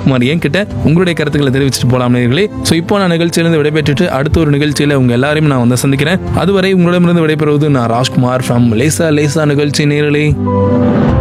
ராஜ்குமார் என்கிட்ட உங்களுடைய கருத்துக்களை தெரிவிச்சுட்டு போலாம் நேயர்களே. ஸோ இப்போ நான் நிகழ்ச்சியிலிருந்து விடைபெற்றுட்டு அடுத்த ஒரு நிகழ்ச்சியில உங்க எல்லாரையும் நான் வந்து சந்திக்கிறேன். அதுவரை உங்களிடமிருந்து விடைபெறுவது நான் ராஜ்குமார் ஃப்ரம் லேசா லேசா நிகழ்ச்சி நேயர்களே.